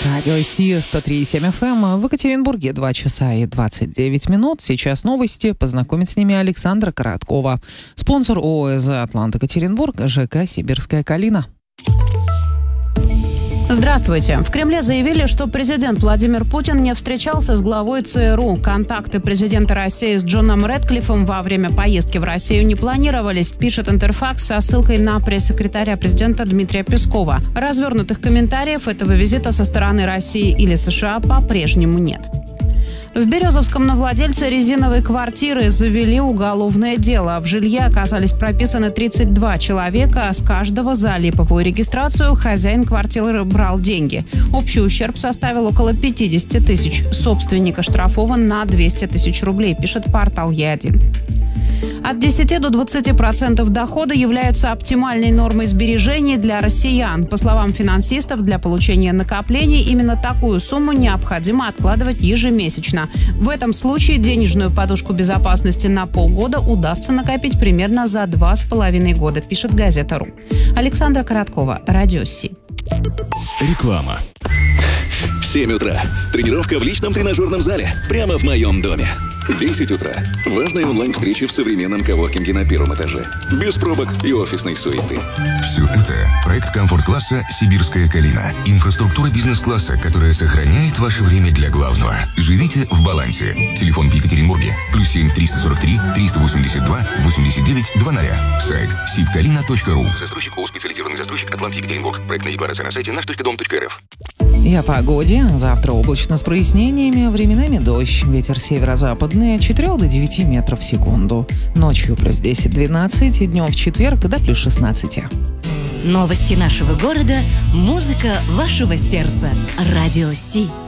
Радио Си 103,7 FM в Екатеринбурге 2 часа и 29 минут. Сейчас новости. Познакомит с ними Александра Короткова. Спонсор ООС «Атлант Екатеринбург», ЖК «Сибирская Калина». Здравствуйте. В Кремле заявили, что президент Владимир Путин не встречался с главой ЦРУ. Контакты президента России с Джоном Рэдклиффом во время поездки в Россию не планировались, пишет Интерфакс со ссылкой на пресс-секретаря президента Дмитрия Пескова. Развернутых комментариев этого визита со стороны России или США по-прежнему нет. В Березовском на владельца резиновой квартиры завели уголовное дело. В жилье оказались прописаны 32 человека, а с каждого за липовую регистрацию хозяин квартиры брал деньги. Общий ущерб составил около 50 тысяч. Собственник оштрафован на 200 тысяч рублей, пишет портал Е1. От 10 до 20% дохода являются оптимальной нормой сбережений для россиян. По словам финансистов, для получения накоплений именно такую сумму необходимо откладывать ежемесячно. В этом случае денежную подушку безопасности на полгода удастся накопить примерно за 2,5 года, пишет газета.ру. Александра Короткова, Радио Си. Реклама. 7 утра. Тренировка в личном тренажерном зале. Прямо в моем доме. 10 утра. Важная онлайн-встреча в современном коворкинге на первом этаже. Без пробок и офисной суеты. Все это проект комфорт-класса «Сибирская Калина». Инфраструктура бизнес-класса, которая сохраняет ваше время для главного. Живите в балансе. Телефон в Екатеринбурге. +7 343 382 89 00. Сайт sibkalina.ru. Застройщик ООО «Специализированный застройщик Атлант Екатеринбург». Проектная декларация на сайте наш.дом.рф. И о погоде. Завтра облачно с прояснениями, временами дождь. Ветер северо-западный от 4 до 9 метров в секунду. Ночью +10, 12, днем в четверг до +16. Новости нашего города, музыка вашего сердца. Радио Си.